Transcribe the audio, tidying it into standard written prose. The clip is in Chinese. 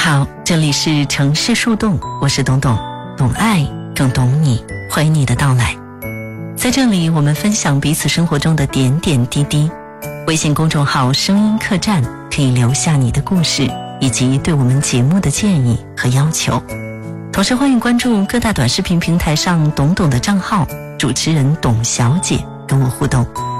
好，这里是城市树洞，我是董董，懂爱更懂你，欢迎你的到来。在这里我们分享彼此生活中的点点滴滴。微信公众号声音客栈可以留下你的故事以及对我们节目的建议和要求，同时欢迎关注各大短视频平台上董董的账号，主持人董小姐跟我互动。